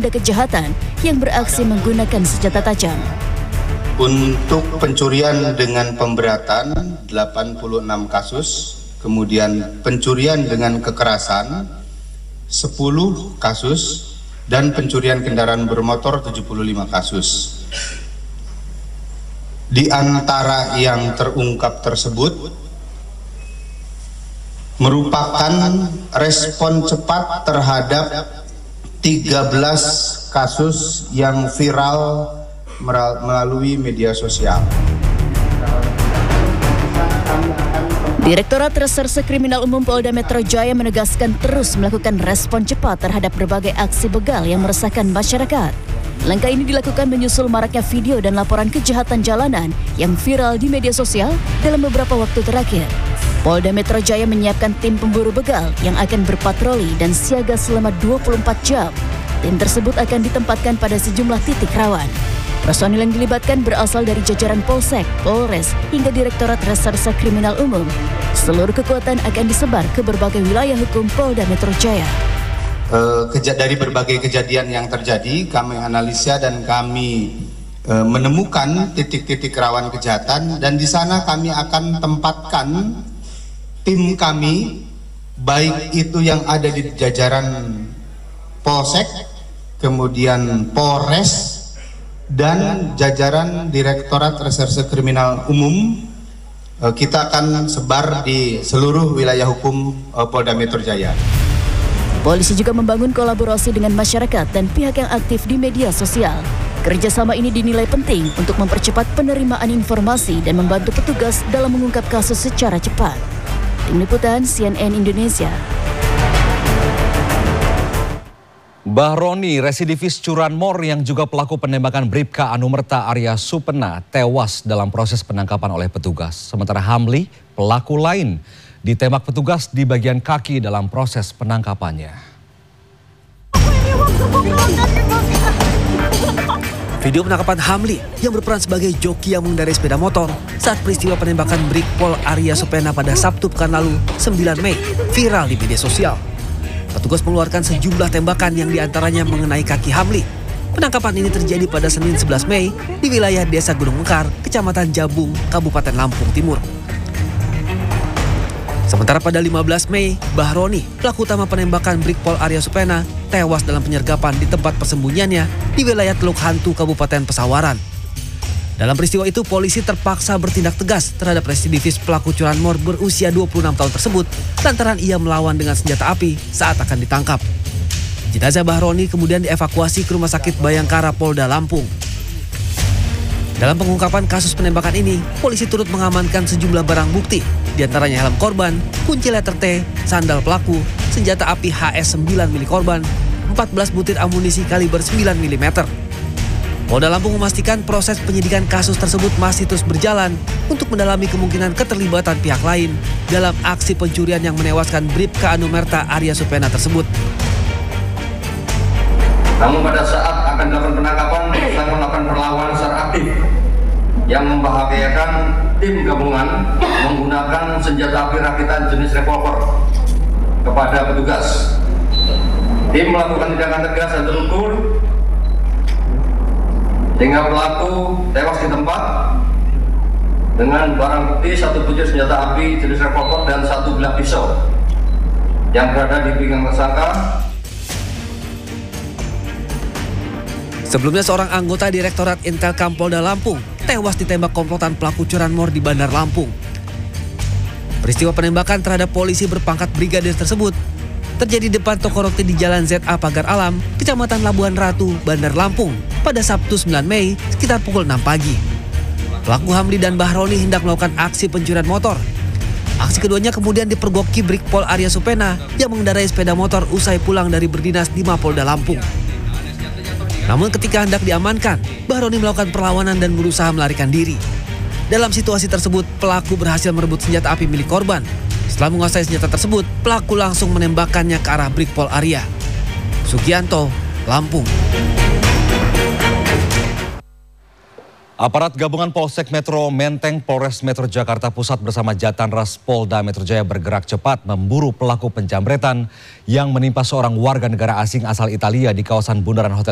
tindak kejahatan yang beraksi menggunakan senjata tajam. Untuk pencurian dengan pemberatan 86 kasus, kemudian pencurian dengan kekerasan 10 kasus, dan pencurian kendaraan bermotor 75 kasus. Di antara yang terungkap tersebut merupakan respon cepat terhadap 13 kasus yang viral melalui media sosial. Direktorat Reserse Kriminal Umum Polda Metro Jaya menegaskan terus melakukan respon cepat terhadap berbagai aksi begal yang meresahkan masyarakat. Langkah ini dilakukan menyusul maraknya video dan laporan kejahatan jalanan yang viral di media sosial dalam beberapa waktu terakhir. Polda Metro Jaya menyiapkan tim pemburu begal yang akan berpatroli dan siaga selama 24 jam. Tim tersebut akan ditempatkan pada sejumlah titik rawan. Personil yang dilibatkan berasal dari jajaran Polsek, Polres, hingga Direktorat Reserse Kriminal Umum. Seluruh kekuatan akan disebar ke berbagai wilayah hukum Polda Metro Jaya. Dari berbagai kejadian yang terjadi, kami analisa dan kami menemukan titik-titik rawan kejahatan, dan di sana kami akan tempatkan tim kami, baik itu yang ada di jajaran Polsek, kemudian Polres, dan jajaran Direktorat Reserse Kriminal Umum. Kita akan sebar di seluruh wilayah hukum Polda Metro Jaya. Polisi juga membangun kolaborasi dengan masyarakat dan pihak yang aktif di media sosial. Kerjasama ini dinilai penting untuk mempercepat penerimaan informasi dan membantu petugas dalam mengungkap kasus secara cepat. Tim Liputan CNN Indonesia. Bahroni, residivis curanmor yang juga pelaku penembakan Bribka Anumerta Arya Supena, tewas dalam proses penangkapan oleh petugas. Sementara Hamli, pelaku lain, ditembak petugas di bagian kaki dalam proses penangkapannya. Video penangkapan Hamli yang berperan sebagai joki yang mengendarai sepeda motor saat peristiwa penembakan Brigpol Arya Supena pada Sabtu pekan lalu 9 Mei viral di media sosial. Petugas mengeluarkan sejumlah tembakan yang diantaranya mengenai kaki Hamli. Penangkapan ini terjadi pada Senin 11 Mei di wilayah Desa Gunung Mekar, Kecamatan Jabung, Kabupaten Lampung Timur. Sementara pada 15 Mei, Bahroni, pelaku utama penembakan Brigpol Arya Supena, tewas dalam penyergapan di tempat persembunyiannya di wilayah Teluk Hantu, Kabupaten Pesawaran. Dalam peristiwa itu, polisi terpaksa bertindak tegas terhadap residivis pelaku curanmor berusia 26 tahun tersebut lantaran ia melawan dengan senjata api saat akan ditangkap. Jenazah Bahroni kemudian dievakuasi ke Rumah Sakit Bayangkara Polda Lampung. Dalam pengungkapan kasus penembakan ini, polisi turut mengamankan sejumlah barang bukti, diantaranya helm korban, kunci letter T, sandal pelaku, senjata api HS-9 milik korban, 14 butir amunisi kaliber 9 mm. Polda Lampung memastikan proses penyidikan kasus tersebut masih terus berjalan untuk mendalami kemungkinan keterlibatan pihak lain dalam aksi pencurian yang menewaskan Bribka Anumerta Arya Supena tersebut. Namun pada saat akan dilakukan penangkapan, tersangka melakukan perlawanan secara aktif yang membahayakan tim gabungan menggunakan senjata api rakitan jenis revolver kepada petugas. Tim melakukan tindakan tegas dan terukur sehingga pelaku tewas di tempat dengan barang bukti 1 butir senjata api jenis revolver dan 1 bilah pisau yang berada di pinggang tersangka. Sebelumnya seorang anggota Direktorat Intelkam Polda Lampung tewas ditembak komplotan pelaku curanmor di Bandar Lampung. Peristiwa penembakan terhadap polisi berpangkat brigadir tersebut terjadi depan toko roti di Jalan ZA Pagar Alam, Kecamatan Labuhan Ratu, Bandar Lampung pada Sabtu 9 Mei sekitar pukul 6 pagi. Pelaku Hamli dan Bahroni hendak melakukan aksi pencurian motor. Aksi keduanya kemudian dipergoki Brigpol Arya Supena yang mengendarai sepeda motor usai pulang dari berdinas di Mapolda Lampung. Namun ketika hendak diamankan, Bahroni melakukan perlawanan dan berusaha melarikan diri. Dalam situasi tersebut, pelaku berhasil merebut senjata api milik korban. Setelah menguasai senjata tersebut, pelaku langsung menembakkannya ke arah Brigpol Arya. Sugianto, Lampung. Aparat gabungan Polsek Metro Menteng Polres Metro Jakarta Pusat bersama Jatanras Polda Metro Jaya bergerak cepat memburu pelaku penjamretan yang menimpa seorang warga negara asing asal Italia di kawasan bundaran Hotel